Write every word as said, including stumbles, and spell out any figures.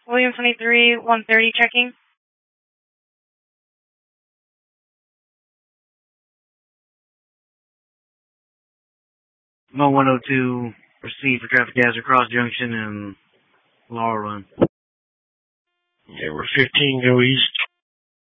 William twenty-three, one thirty checking. Mo one oh two, proceed for traffic hazard cross junction and Laurel Run. Yeah, we're fifteen, go east.